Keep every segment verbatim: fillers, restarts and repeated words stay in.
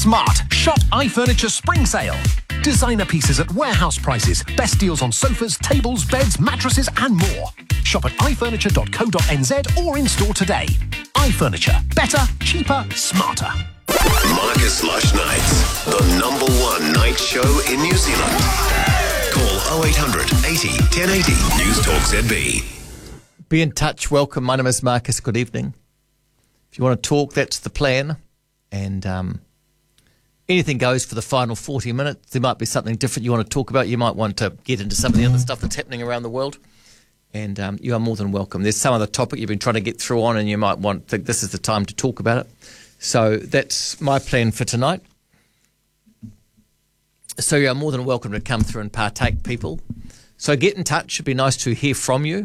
smart. Shop iFurniture Spring Sale. Designer pieces at warehouse prices. Best deals on sofas, tables, beds, mattresses and more. Shop at i furniture dot co dot n z or in store today. iFurniture. Better, cheaper, smarter. Marcus Lush Nights, the number one night show in New Zealand. Call oh eight hundred eighty ten eighty. News Talk Z B. Be in touch. Welcome. My name is Marcus. Good evening. If you want to talk, that's the plan. And um, anything goes for the final forty minutes. There might be something different you want to talk about. You might want to get into some of the other stuff that's happening around the world. And um, you are more than welcome. There's some other topic you've been trying to get through on and you might want think this is the time to talk about it. So that's my plan for tonight. So you are more than welcome to come through and partake, people. So get in touch. It'd be nice to hear from you.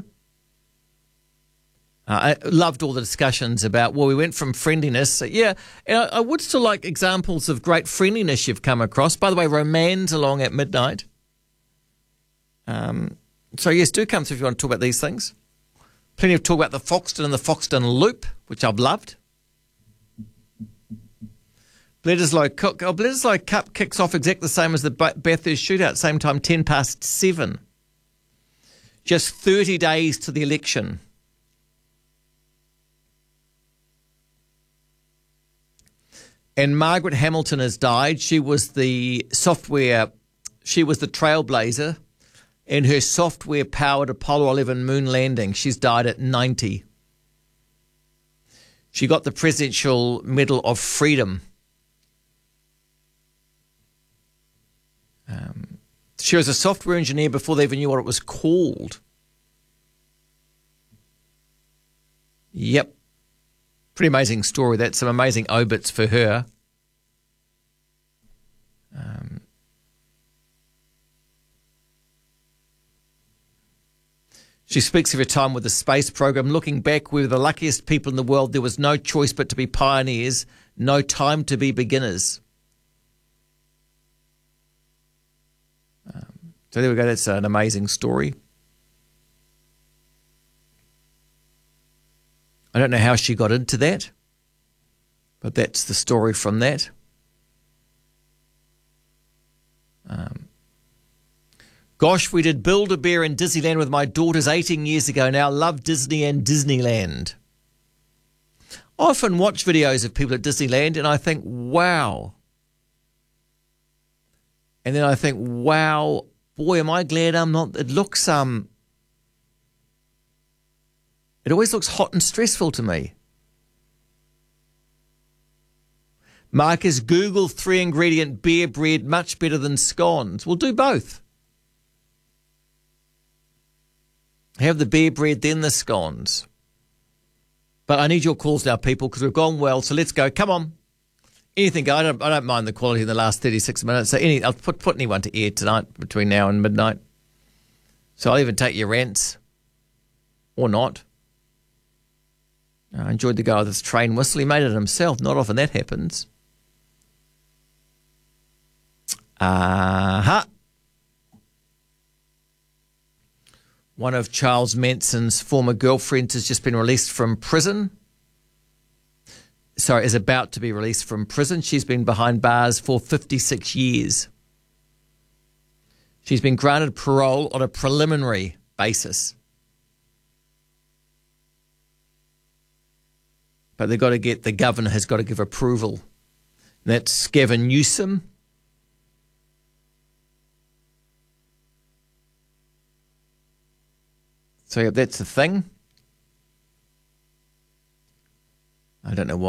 Uh, I loved all the discussions about, well, we went from friendliness. Yeah, and I, I would still like examples of great friendliness you've come across. By the way, Roman's along at midnight. Um, so, yes, do come through if you want to talk about these things. Plenty of talk about the Foxton and the Foxton Loop, which I've loved. Bledisloe, Cook, oh, Bledisloe Cup kicks off exactly the same as the Bathurst shootout, same time, ten past seven. Just thirty days to the election. And Margaret Hamilton has died. She was the software, she was the trailblazer in her software-powered Apollo eleven moon landing. She's died at ninety. She got the Presidential Medal of Freedom. Um, she was a software engineer before they even knew what it was called. Yep. Pretty amazing story. That's some amazing obits for her. Um, she speaks of her time with the space program. Looking back, we were the luckiest people in the world. There was no choice but to be pioneers, no time to be beginners. Um, so there we go. That's an amazing story. I don't know how she got into that, but that's the story from that. Um, gosh, we did Build-A-Bear in Disneyland with my daughters eighteen years ago now. Love Disney and Disneyland. I often watch videos of people at Disneyland and I think, wow. And then I think, wow, boy, am I glad I'm not. It looks... um. It always looks hot and stressful to me. Marcus, Google three-ingredient beer bread much better than scones. We'll do both. Have the beer bread, then the scones. But I need your calls now, people, because we've gone well. So let's go. Come on. Anything go. I don't, I don't mind the quality in the last thirty-six minutes. So any, I'll put, put anyone to air tonight between now and midnight. So I'll even take your rants. Or not. I enjoyed the guy with his train whistle. He made it himself. Not often that happens. Uh-huh. One of Charles Manson's former girlfriends has just been released from prison. Sorry, is about to be released from prison. She's been behind bars for fifty-six years. She's been granted parole on a preliminary basis. But they've got to get, the governor has got to give approval. And that's Gavin Newsom. So yeah, that's the thing. I don't know why.